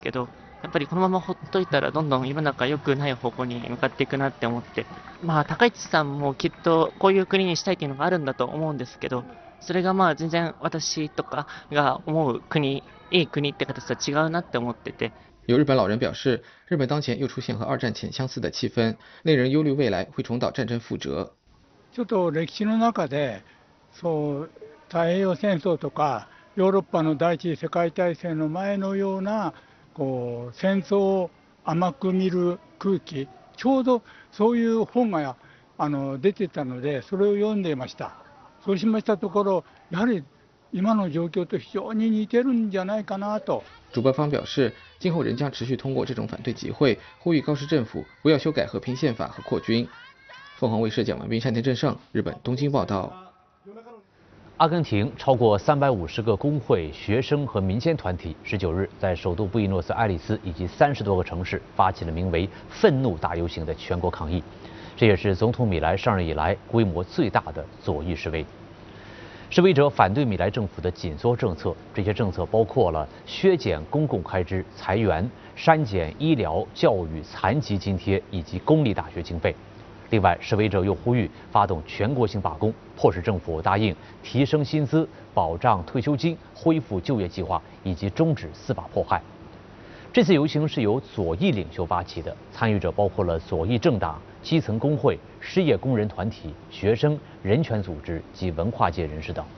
けど、やっぱりこのままほっといたらどんどん世の中良くない方向に向かっていくなって思って、まあ高市さんもきっとこういう国にしたいっていうのがあるんだと思うんですけど、それがまあ全然私とかが思う国、いい国って形とは違うなって思ってて。 有日本老人表示，日本当前又出现和二战前相似的气氛，令人忧虑未来会重蹈战争覆辙。 ちょっと歴史の中で、そう太平洋戦争とかヨーロッパの第一次世界大戦の前のようなこう戦争を甘く見る空気、ちょうどそういう本が出てたので、それを読んでいました。そうしましたところ、やはり今の状況と非常に似てるんじゃないかなと。 主办方表示，今后仍将持续通过这种反对集会，呼吁高市政府不要修改和平宪法和扩军。凤凰卫视蒋文斌、山田正胜，日本东京报道。 阿根廷超过350个工会、学生和民间团体19日在首都布宜诺斯艾利斯以及30多个城市发起了名为“愤怒大游行”的全国抗议，这也是总统米莱上任以来规模最大的左翼示威。示威者反对米莱政府的紧缩政策，这些政策包括了削减公共开支、裁员、删减医疗、教育、残疾津贴以及公立大学经费。另外，示威者又呼吁发动全国性罢工，迫使政府答应提升薪资、保障退休金、恢复就业计划以及终止司法迫害。这次游行是由左翼领袖发起的，参与者包括了左翼政党、基层工会、失业工人团体、学生、人权组织及文化界人士等。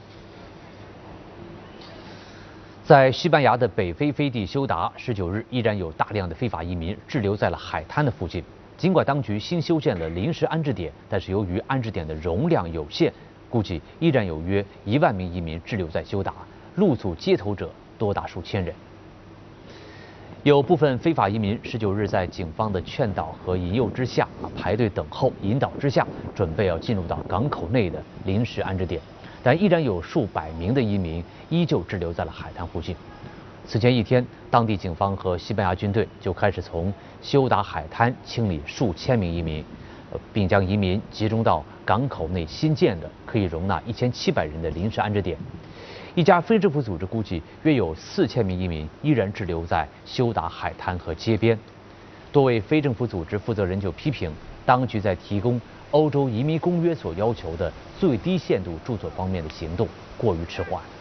在西班牙的北非飞地休达，19日依然有大量的非法移民滞留在了海滩的附近。尽管当局新修建了临时安置点，但是由于安置点的容量有限，估计依然有约1万名移民滞留在休达，露宿街头者多达数千人。有部分非法移民19日在警方的劝导和引诱之下，排队等候引导之下，准备要进入到港口内的临时安置点，但依然有数百名的移民依旧滞留在了海滩附近。此前一天，当地警方和西班牙军队就开始从休达海滩清理数千名移民，并将移民集中到港口内新建的可以容纳1700人的临时安置点。一家非政府组织估计，约有4000名移民依然滞留在休达海滩和街边。多位非政府组织负责人就批评，当局在提供欧洲移民公约所要求的最低限度住所方面的行动过于迟缓。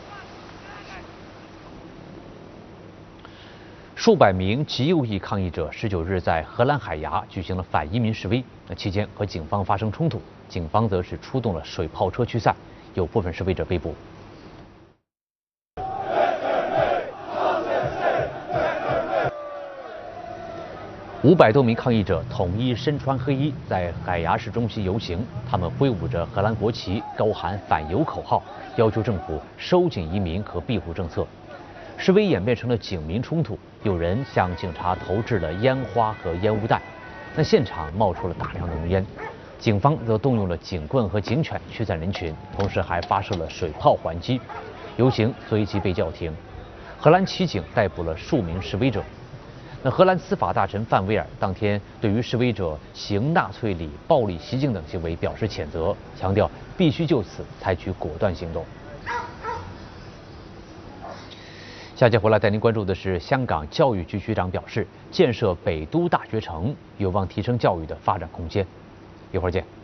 数百名极右翼抗议者19日在荷兰海牙举行了反移民示威，期间和警方发生冲突，警方则是出动了水炮车驱散，有部分示威者被捕。500多名抗议者统一身穿黑衣，在海牙市中心游行，他们挥舞着荷兰国旗，高喊反犹口号，要求政府收紧移民和庇护政策。示威演变成了警民冲突，有人向警察投掷了烟花和烟雾弹，那现场冒出了大量浓烟。警方则动用了警棍和警犬驱散人群，同时还发射了水炮还击，游行随即被叫停。荷兰骑警逮捕了数名示威者。那荷兰司法大臣范威尔当天对于示威者行纳粹礼、暴力袭警等行为表示谴责，强调必须就此采取果断行动。下节回来带您关注的是，香港教育局局长表示，建设北都大学城有望提升教育的发展空间。一会儿见。